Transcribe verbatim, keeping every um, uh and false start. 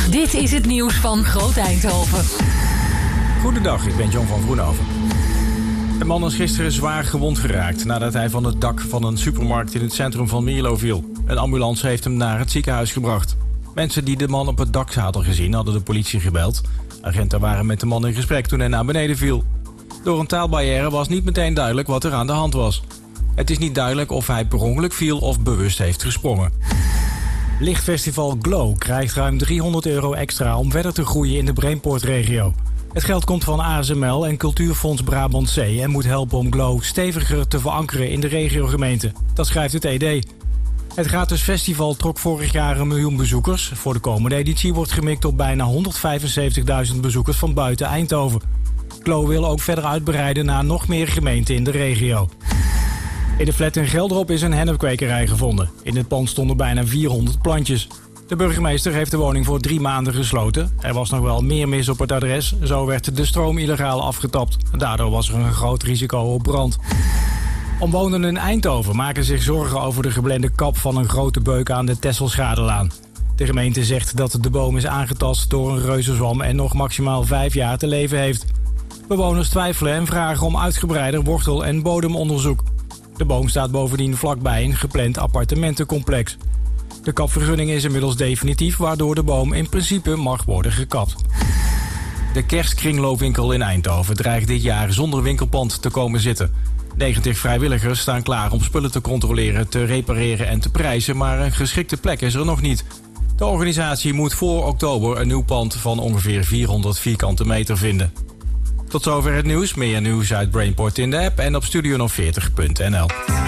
Dit is het nieuws van Groot Eindhoven. Goedendag, ik ben John van Groenhoven. Een man is gisteren zwaar gewond geraakt nadat hij van het dak van een supermarkt in het centrum van Mierlo viel. Een ambulance heeft hem naar het ziekenhuis gebracht. Mensen die de man op het dak hadden gezien hadden de politie gebeld. Agenten waren met de man in gesprek toen hij naar beneden viel. Door een taalbarrière was niet meteen duidelijk wat er aan de hand was. Het is niet duidelijk of hij per ongeluk viel of bewust heeft gesprongen. Lichtfestival Glow krijgt ruim driehonderd euro extra om verder te groeien in de Brainport-regio. Het geld komt van A S M L en Cultuurfonds Brabant Zee en moet helpen om Glow steviger te verankeren in de regiogemeente. Dat schrijft het E D. Het gratis festival trok vorig jaar een miljoen bezoekers. Voor de komende editie wordt gemikt op bijna honderdvijfenzeventigduizend bezoekers van buiten Eindhoven. Glow wil ook verder uitbreiden naar nog meer gemeenten in de regio. In de flat in Gelderop is een hennepkwekerij gevonden. In het pand stonden bijna vierhonderd plantjes. De burgemeester heeft de woning voor drie maanden gesloten. Er was nog wel meer mis op het adres. Zo werd de stroom illegaal afgetapt. Daardoor was er een groot risico op brand. Omwonenden in Eindhoven maken zich zorgen over de geblende kap van een grote beuk aan de Tesselschadelaan. De gemeente zegt dat de boom is aangetast door een reuzenzwam en nog maximaal vijf jaar te leven heeft. Bewoners twijfelen en vragen om uitgebreider wortel- en bodemonderzoek. De boom staat bovendien vlakbij een gepland appartementencomplex. De kapvergunning is inmiddels definitief, waardoor de boom in principe mag worden gekapt. De kerstkringloopwinkel in Eindhoven dreigt dit jaar zonder winkelpand te komen zitten. negentig vrijwilligers staan klaar om spullen te controleren, te repareren en te prijzen, maar een geschikte plek is er nog niet. De organisatie moet voor oktober een nieuw pand van ongeveer vierhonderd vierkante meter vinden. Tot zover het nieuws. Meer nieuws uit Brainport in de app en op studio veertig punt n l.